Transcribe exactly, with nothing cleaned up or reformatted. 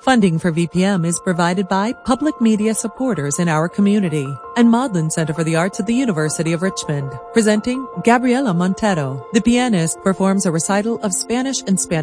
Funding for V P M is provided by public media supporters in our community and Maudlin Center for the Arts at the University of Richmond. Presenting Gabriela Montero. The pianist performs a recital of Spanish and Spanish